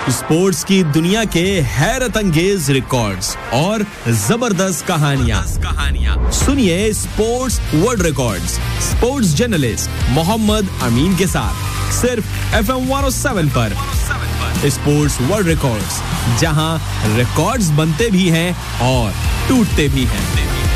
Sports की दुनिया के हैरत अंगेज रिकॉर्ड्स और जबरदस्त कहानियां सुनिए sports world records sports journalist Mohammad अमीन के साथ सिर्फ FM 107 पर स्पोर्ट्स वर्ल्ड रिकॉर्ड्स, जहां रिकॉर्ड्स बनते भी हैं और टूटते भी हैं।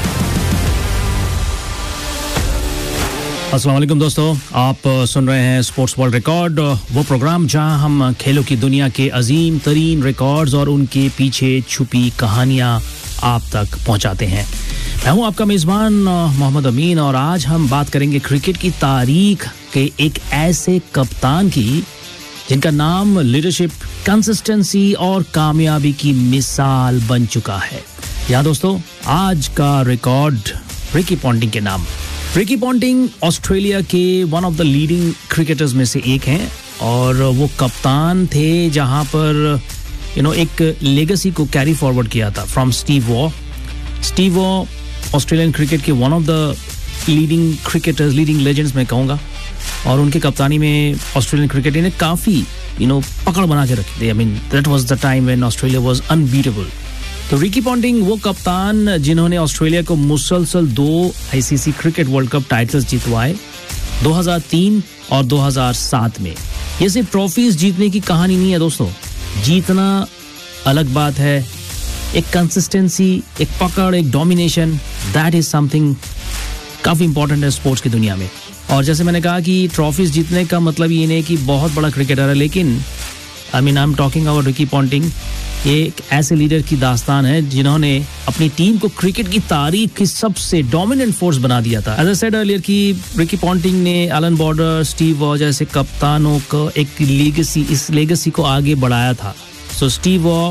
अस्सलाम वालेकुम दोस्तों, आप सुन रहे हैं स्पोर्ट्स वर्ल्ड रिकॉर्ड, वो प्रोग्राम जहां हम खेलों की दुनिया के अजीम तरीन रिकॉर्ड्स और उनके पीछे छुपी कहानियां आप तक पहुंचाते हैं। मैं हूं आपका मेज़बान मोहम्मद अमीन और आज हम बात करेंगे क्रिकेट की तारीख के एक ऐसे कप्तान की जिनका नाम लीडरशिप, कंसिस्टेंसी और कामयाबी की मिसाल बन चुका है। यहाँ दोस्तों, आज का रिकॉर्ड रिकी पॉन्टिंग के नाम। रिकी पॉन्टिंग ऑस्ट्रेलिया के one of the leading cricketers में से एक हैं और वो कप्तान थे जहां पर एक लेगेसी को कैरी फॉरवर्ड किया था from Steve Waugh. Steve Waugh Australian cricket के one of the leading cricketers, leading legends मैं कहूँगा, और उनके कप्तानी में ऑस्ट्रेलियन क्रिकेट ने काफ़ी पकड़ बना के रखी थी। I mean that was the time when Australia was unbeatable. तो रिकी पॉन्टिंग वो कप्तान जिन्होंने ऑस्ट्रेलिया को मुसलसल 2 ICC cricket world cup titles जितवाए 2003 और 2007 में। ये सिर्फ ट्रॉफीज जीतने की कहानी नहीं है दोस्तों, जीतना अलग बात है, एक कंसिस्टेंसी, एक पकड़, एक डोमिनेशन, दैट इज समथिंग काफी इंपॉर्टेंट है स्पोर्ट्स की दुनिया में। और जैसे मैंने कहा कि ट्रॉफीज जीतने का मतलब ये नहीं कि बहुत बड़ा क्रिकेटर है, लेकिन I am talking about Ricky Ponting. ये एक ऐसे लीडर की दास्तान है जिन्होंने अपनी टीम को क्रिकेट की तारीख की सबसे डोमिनेंट फोर्स बना दिया था। एज आई सेड अर्लियर कि रिकी पॉन्टिंग ने एलन बॉर्डर, स्टीव वॉ जैसे कप्तानों को एक लेगेसी, इस लेगेसी को आगे बढ़ाया था। सो स्टीव वॉ